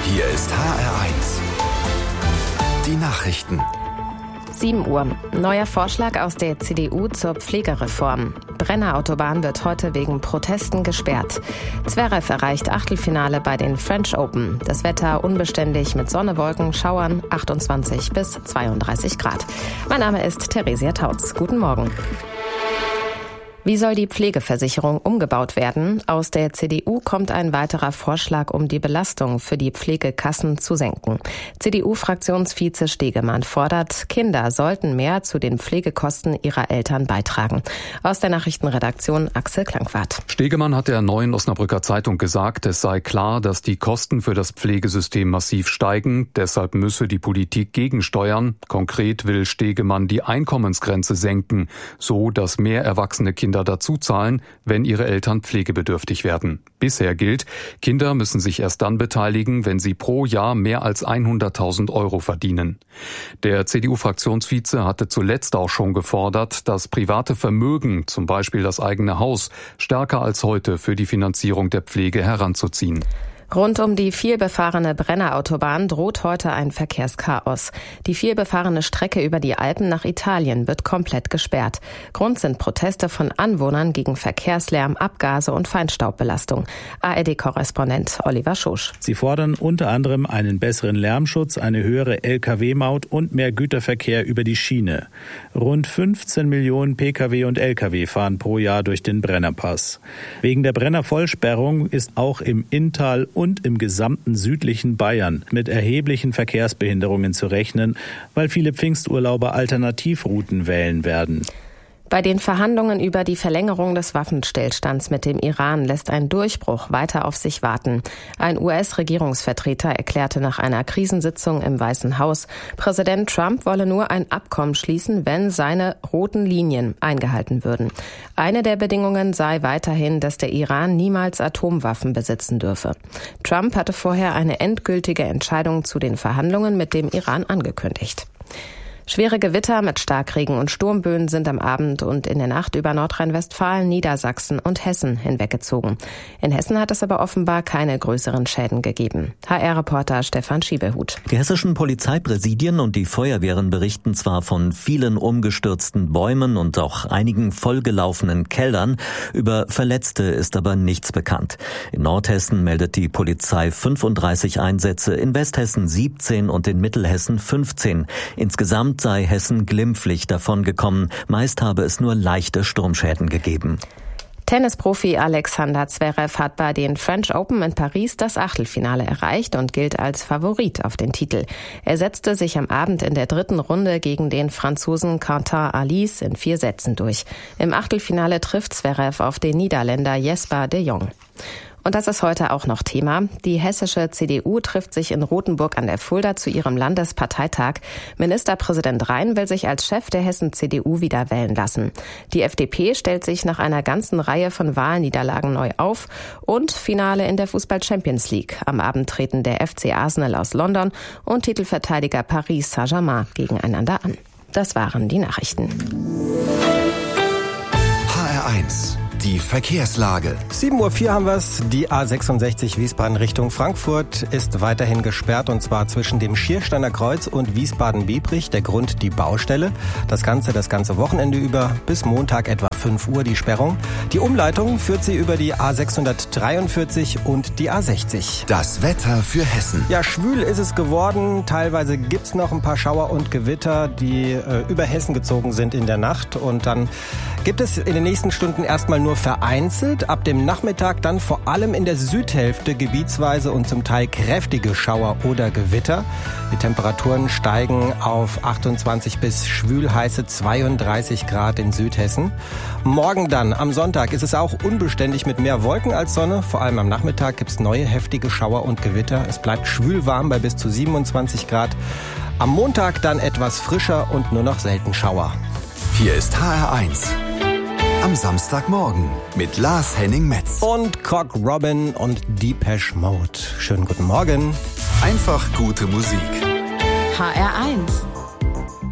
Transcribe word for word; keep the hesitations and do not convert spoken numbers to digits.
Hier ist H R eins. Die Nachrichten. sieben Uhr. Neuer Vorschlag aus der C D U zur Pflegereform. Brenner Autobahn wird heute wegen Protesten gesperrt. Zverev erreicht Achtelfinale bei den French Open. Das Wetter unbeständig mit Sonne, Wolken, Schauern, achtundzwanzig bis zweiunddreißig Grad. Mein Name ist Theresia Tautz. Guten Morgen. Wie soll die Pflegeversicherung umgebaut werden? Aus der C D U kommt ein weiterer Vorschlag, um die Belastung für die Pflegekassen zu senken. C D U-Fraktionsvize Stegemann fordert, Kinder sollten mehr zu den Pflegekosten ihrer Eltern beitragen. Aus der Nachrichtenredaktion Axel Klangwart. Stegemann hat der Neuen Osnabrücker Zeitung gesagt, es sei klar, dass die Kosten für das Pflegesystem massiv steigen. Deshalb müsse die Politik gegensteuern. Konkret will Stegemann die Einkommensgrenze senken, so dass mehr erwachsene Kinder dazu zahlen, wenn ihre Eltern pflegebedürftig werden. Bisher gilt, Kinder müssen sich erst dann beteiligen, wenn sie pro Jahr mehr als hunderttausend Euro verdienen. Der C D U-Fraktionsvize hatte zuletzt auch schon gefordert, das private Vermögen, zum Beispiel das eigene Haus, stärker als heute für die Finanzierung der Pflege heranzuziehen. Rund um die vielbefahrene Brennerautobahn droht heute ein Verkehrschaos. Die vielbefahrene Strecke über die Alpen nach Italien wird komplett gesperrt. Grund sind Proteste von Anwohnern gegen Verkehrslärm, Abgase und Feinstaubbelastung. A R D-Korrespondent Oliver Schosch. Sie fordern unter anderem einen besseren Lärmschutz, eine höhere L K W-Maut und mehr Güterverkehr über die Schiene. Rund fünfzehn Millionen P K W und L K W fahren pro Jahr durch den Brennerpass. Wegen der Brenner-Vollsperrung ist auch im Inntal und im gesamten südlichen Bayern mit erheblichen Verkehrsbehinderungen zu rechnen, weil viele Pfingsturlauber Alternativrouten wählen werden. Bei den Verhandlungen über die Verlängerung des Waffenstillstands mit dem Iran lässt ein Durchbruch weiter auf sich warten. Ein U S-Regierungsvertreter erklärte nach einer Krisensitzung im Weißen Haus, Präsident Trump wolle nur ein Abkommen schließen, wenn seine roten Linien eingehalten würden. Eine der Bedingungen sei weiterhin, dass der Iran niemals Atomwaffen besitzen dürfe. Trump hatte vorher eine endgültige Entscheidung zu den Verhandlungen mit dem Iran angekündigt. Schwere Gewitter mit Starkregen und Sturmböen sind am Abend und in der Nacht über Nordrhein-Westfalen, Niedersachsen und Hessen hinweggezogen. In Hessen hat es aber offenbar keine größeren Schäden gegeben. H R-Reporter Stefan Schiebehut. Die hessischen Polizeipräsidien und die Feuerwehren berichten zwar von vielen umgestürzten Bäumen und auch einigen vollgelaufenen Kellern. Über Verletzte ist aber nichts bekannt. In Nordhessen meldet die Polizei fünfunddreißig Einsätze, in Westhessen siebzehn und in Mittelhessen fünfzehn. Insgesamt sei Hessen glimpflich davongekommen. Meist habe es nur leichte Sturmschäden gegeben. Tennisprofi Alexander Zverev hat bei den French Open in Paris das Achtelfinale erreicht und gilt als Favorit auf den Titel. Er setzte sich am Abend in der dritten Runde gegen den Franzosen Quentin Halys in vier Sätzen durch. Im Achtelfinale trifft Zverev auf den Niederländer Jesper de Jong. Und das ist heute auch noch Thema. Die hessische C D U trifft sich in Rothenburg an der Fulda zu ihrem Landesparteitag. Ministerpräsident Rhein will sich als Chef der Hessen-C D U wieder wählen lassen. Die F D P stellt sich nach einer ganzen Reihe von Wahlniederlagen neu auf. Und Finale in der Fußball-Champions League. Am Abend treten der F C Arsenal aus London und Titelverteidiger Paris Saint-Germain gegeneinander an. Das waren die Nachrichten. H R eins. Die Verkehrslage. sieben Uhr vier haben wir es. Die A sechsundsechzig Wiesbaden Richtung Frankfurt ist weiterhin gesperrt, und zwar zwischen dem Schiersteiner Kreuz und Wiesbaden-Biebrich. Der Grund die Baustelle. Das Ganze das ganze Wochenende über bis Montag etwa fünf Uhr die Sperrung. Die Umleitung führt sie über die A sechshundertdreiundvierzig und die A sechzig. Das Wetter für Hessen. Ja, schwül ist es geworden. Teilweise gibt's noch ein paar Schauer und Gewitter, die äh, über Hessen gezogen sind in der Nacht. Und dann gibt es in den nächsten Stunden erstmal nur vereinzelt. Ab dem Nachmittag dann vor allem in der Südhälfte gebietsweise und zum Teil kräftige Schauer oder Gewitter. Die Temperaturen steigen auf achtundzwanzig bis schwülheiße zweiunddreißig Grad in Südhessen. Morgen dann, am Sonntag, ist es auch unbeständig mit mehr Wolken als Sonne. Vor allem am Nachmittag gibt es neue heftige Schauer und Gewitter. Es bleibt schwülwarm bei bis zu siebenundzwanzig Grad. Am Montag dann etwas frischer und nur noch selten Schauer. Hier ist H R eins. Am Samstagmorgen mit Lars Henning Metz. Und Cock Robin und Depeche Mode. Schönen guten Morgen. Einfach gute Musik. H R eins.